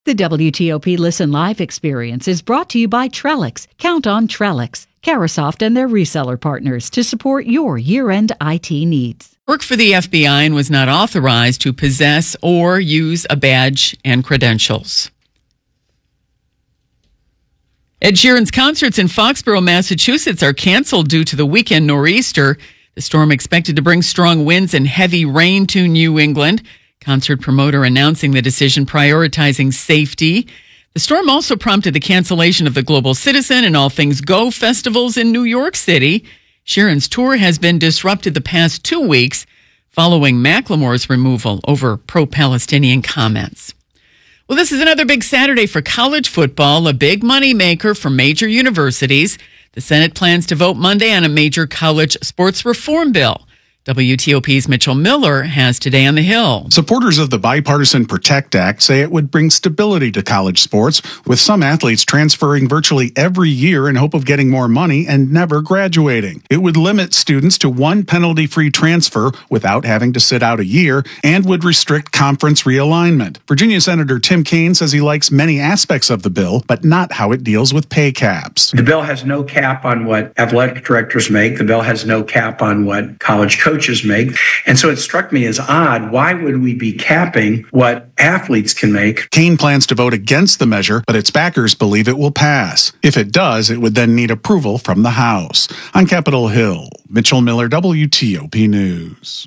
The WTOP Listen Live experience is brought to you by Trellix. Count on Trellix, Carasoft and their reseller partners to support your year-end IT needs. Worked for the FBI and was not authorized to possess or use a badge and credentials. Ed Sheeran's concerts in Foxborough, Massachusetts are canceled due to the weekend nor'easter. The storm expected to bring strong winds and heavy rain to New England. Concert promoter announcing the decision, prioritizing safety. The storm also prompted the cancellation of the Global Citizen and All Things Go festivals in New York City. Sheeran's tour has been disrupted the past 2 weeks following Macklemore's removal over pro-Palestinian comments. Well, this is another big Saturday for college football, a big moneymaker for major universities. The Senate plans to vote Monday on a major college sports reform bill. WTOP's Mitchell Miller has Today on the Hill. Supporters of the Bipartisan Protect Act say it would bring stability to college sports, with some athletes transferring virtually every year in hope of getting more money and never graduating. It would limit students to one penalty-free transfer without having to sit out a year and would restrict conference realignment. Virginia Senator Tim Kaine says he likes many aspects of the bill, but not how it deals with pay caps. The bill has no cap on what athletic directors make. The bill has no cap on what college coaches make. And so it struck me as odd. Why would we be capping what athletes can make? Kaine plans to vote against the measure, but its backers believe it will pass. If it does, it would then need approval from the House. On Capitol Hill, Mitchell Miller, WTOP News.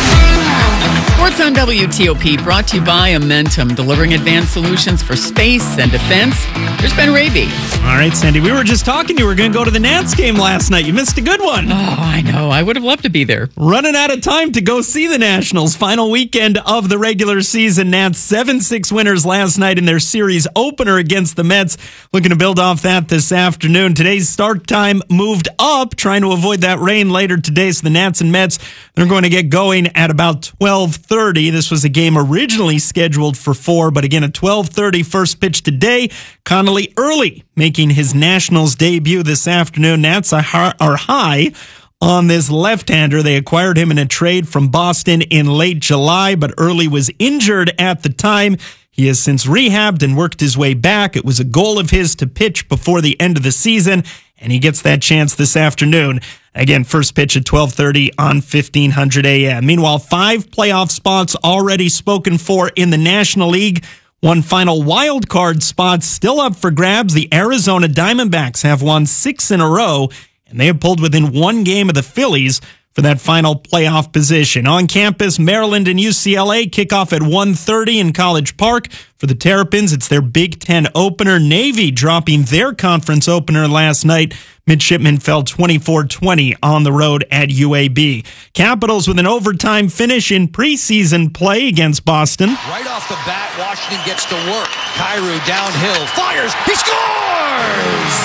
Sports on WTOP brought to you by Amentum, delivering advanced solutions for space and defense. There's Ben Raby. All right, Sandy, we were just talking. You were going to go to the Nats game last night. You missed a good one. Oh, I know. I would have loved to be there. Running out of time to go see the Nationals. Final weekend of the regular season. Nats 7-6 winners last night in their series opener against the Mets. Looking to build off that this afternoon. Today's start time moved up, trying to avoid that rain later today. So the Nats and Mets, they're going to get going at about 12:30. This was a game originally scheduled for 4, but again, at 12:30, first pitch today. Connolly early making his Nationals debut this afternoon. Nats are high on this left-hander. They acquired him in a trade from Boston in late July, but Early was injured at the time. He has since rehabbed and worked his way back. It was a goal of his to pitch before the end of the season, and he gets that chance this afternoon. Again, first pitch at 12:30 on 1500 a.m. Meanwhile, 5 playoff spots already spoken for in the National League. One final wild card spot still up for grabs. The Arizona Diamondbacks have won 6 in a row, and they have pulled within 1 game of the Phillies for that final playoff position. On campus, Maryland and UCLA kick off at 1:30 in College Park. For the Terrapins, it's their Big Ten opener. Navy dropping their conference opener last night. Midshipmen fell 24-20 on the road at UAB. Capitals with an overtime finish in preseason play against Boston. Right off the bat, Washington gets to work. Kyrou downhill, fires, he scores!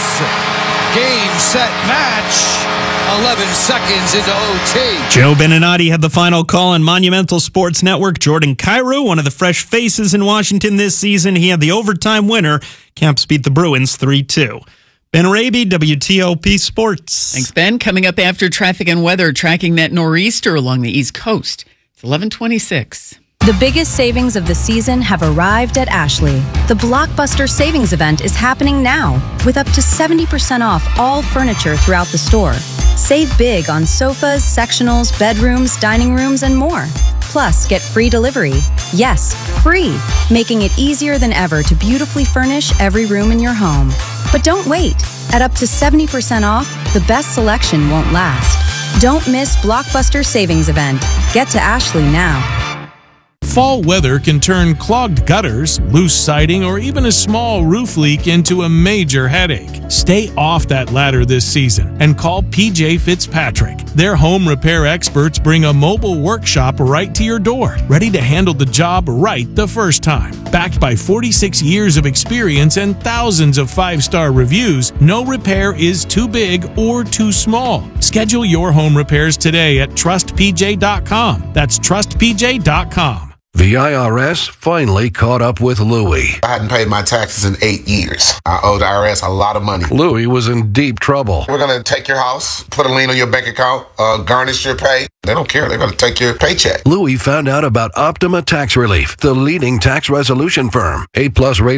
Game, set, match. 11 seconds into OT. Joe Beninati had the final call on Monumental Sports Network. Jordan Kyrou, one of the fresh faces in Washington this season, he had the overtime winner. Caps beat the Bruins 3-2. Ben Raby, WTOP Sports. Thanks, Ben. Coming up after traffic and weather, tracking that nor'easter along the East Coast. It's 11:26. The biggest savings of the season have arrived at Ashley. The Blockbuster Savings Event is happening now, with up to 70% off all furniture throughout the store. Save big on sofas, sectionals, bedrooms, dining rooms, and more. Plus, get free delivery. Yes, free, making it easier than ever to beautifully furnish every room in your home. But don't wait. At up to 70% off, the best selection won't last. Don't miss Blockbuster Savings Event. Get to Ashley now. Fall weather can turn clogged gutters, loose siding, or even a small roof leak into a major headache. Stay off that ladder this season and call PJ Fitzpatrick. Their home repair experts bring a mobile workshop right to your door, ready to handle the job right the first time. Backed by 46 years of experience and thousands of 5-star reviews, no repair is too big or too small. Schedule your home repairs today at TrustPJ.com. That's TrustPJ.com. The IRS finally caught up with Louie. I hadn't paid my taxes in 8 years. I owed the IRS a lot of money. Louie was in deep trouble. We're going to take your house, put a lien on your bank account, garnish your pay. They don't care. They're going to take your paycheck. Louie found out about Optima Tax Relief, the leading tax resolution firm. A+ rated